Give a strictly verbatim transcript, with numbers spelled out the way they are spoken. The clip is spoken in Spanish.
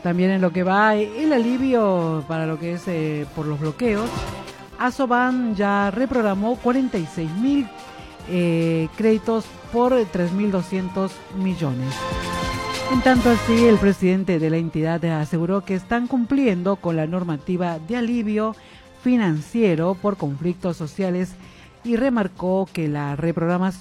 También en lo que va el alivio para lo que es eh, por los bloqueos, Asoban ya reprogramó cuarenta y seis mil eh, créditos por tres mil doscientos millones. En tanto así, el presidente de la entidad aseguró que están cumpliendo con la normativa de alivio financiero por conflictos sociales y remarcó que la reprogramación